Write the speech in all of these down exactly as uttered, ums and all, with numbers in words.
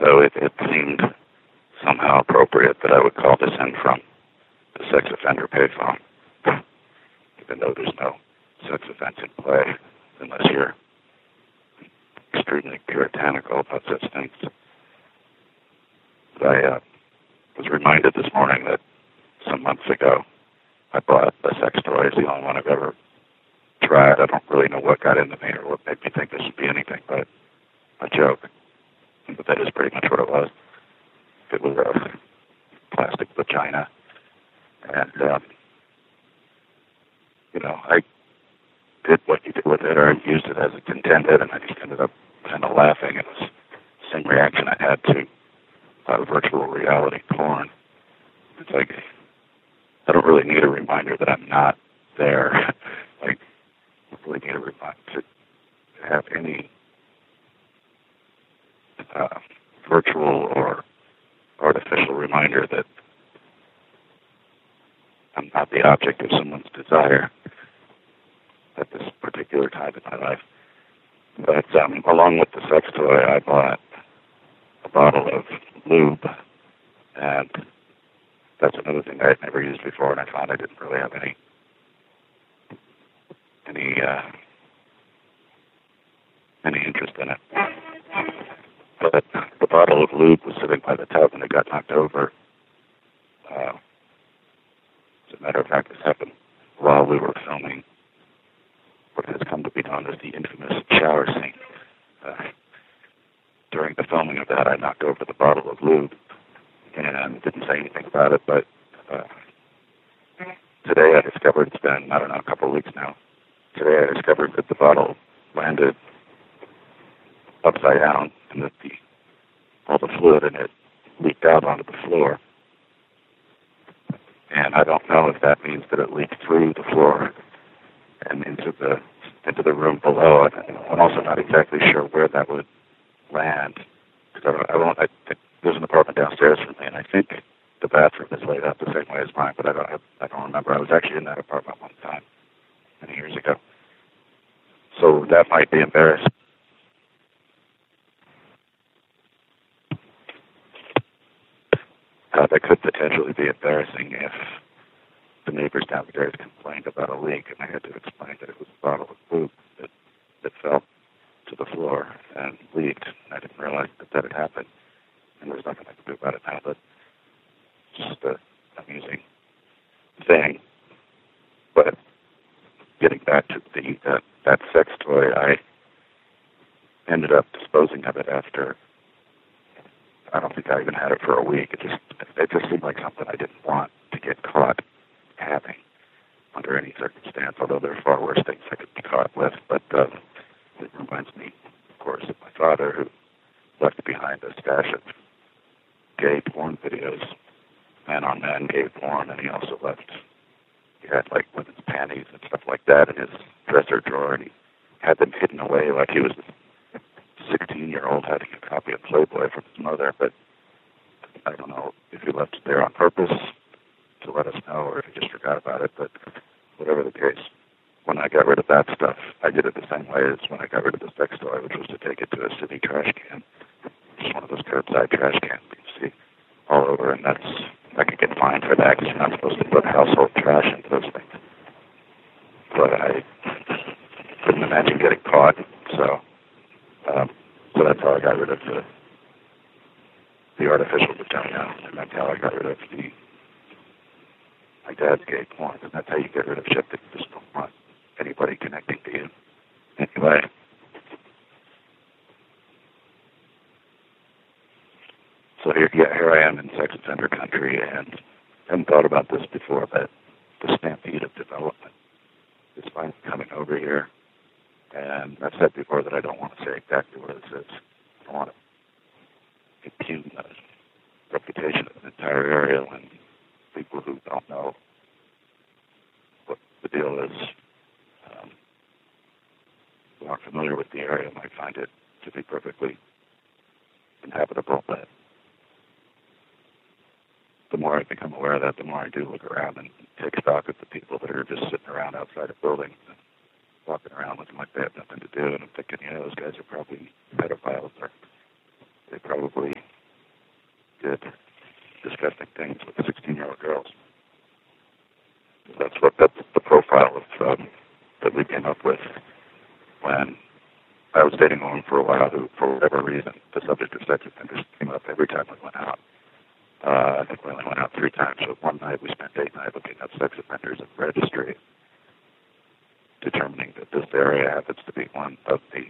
So it, it seemed somehow appropriate that I would call this in from the sex offender payphone, even though there's no sex offense in play unless you're extremely puritanical about such things. But I uh, was reminded this morning that some months ago I bought a sex toy. It's the only one I've ever tried. I don't really know what got into me or what made me think this would be anything but a joke. But that is pretty much what it was. It was a plastic vagina. And, um, you know, I did what you did with it, or I used it as it intended, and I just ended up kind of laughing. It was the same reaction I had to uh, virtual reality porn. It's like, I don't really need a reminder that I'm not there. Like, I don't really need a reminder to have any uh, virtual or artificial reminder that I'm not the object of someone's desire at this particular time in my life. But um, along with the sex toy, I bought a bottle of lube, and that's another thing I had never used before, and I found I didn't really have any any uh, any interest in it. But the bottle of lube was sitting by the tub, and it got knocked over. Uh, as a matter of fact, this happened while we were filming what has come to be known as the infamous shower scene. Uh, during the filming of that, I knocked over the bottle of lube and didn't say anything about it, but uh, today I discovered, it's been, I don't know, a couple of weeks now, today I discovered that the bottle landed upside down and that the all the fluid in it leaked out onto the floor. And I don't know if that means that it leaked through the floor and into the into the room below. And I'm also not exactly sure where that would land. Because I, I won't. I, I, there's an apartment downstairs from me, and I think the bathroom is laid out the same way as mine. But I don't. Have, I don't remember. I was actually in that apartment one time many years ago, so that might be embarrassing. Uh, that could potentially be embarrassing if the neighbors downstairs complained about a leak, and I had to explain that it was a bottle of lube that, that fell to the floor and leaked. I didn't realize that that had happened, and there's nothing I can do about it now, but it's just an amusing thing. But getting back to the that, that sex toy, I ended up disposing of it after, I don't think I even had it for a week. It just it just seemed like something I didn't want to get caught having under any circumstance, although there are far worse things I could be caught with. But uh, it reminds me, of course, of my father, who left behind a stash of gay porn videos, man on man gay porn, and he also left, he had like women's panties and stuff like that in his dresser drawer, and he had them hidden away like he was a sixteen-year-old having a copy of Playboy from his mother. But I don't know if he left it there on purpose to let us know or if he just forgot about it, but whatever the case, when I got rid of that stuff, I did it the same way as when I got rid of the sex toy, which was to take it to a city trash can. Just one of those curbside trash cans that you see all over, and that's, I could get fined for that because you're not supposed to put household trash into those things. But I couldn't imagine getting caught, so um, so that's how I got rid of the the artificial vagina, and that's how I got rid of the my dad's gay porn, and that's how you get rid of shit that you just don't want anybody connecting to you. Anyway, so here, yeah, here I am in sex offender country, and I hadn't thought about this before, but the stampede of development is finally coming over here, and I've said before that I don't want to say exactly what it is. I don't want to impugn the reputation of an entire area when people who don't know what the deal is, um, who aren't familiar with the area, might find it to be perfectly inhabitable. But the more I become aware of that, the more I do look around and take stock of the people that are just sitting around outside of buildings and walking around looking like they have nothing to do. And I'm thinking, you know, those guys are probably pedophiles, or they probably disgusting things with sixteen-year-old girls. That's what that's the profile of um, that we came up with when I was dating a woman for a while who, for whatever reason, the subject of sex offenders came up every time we went out. Uh, I think we only went out three times, but one night we spent date night looking up sex offenders at the registry, determining that this area happens to be one of the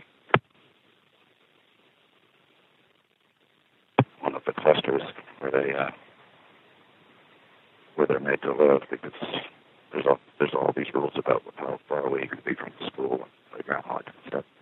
one of the clusters where they uh, where they're made to live, because there's all there's all these rules about how far away you can be from the school and playground, all that kind of stuff.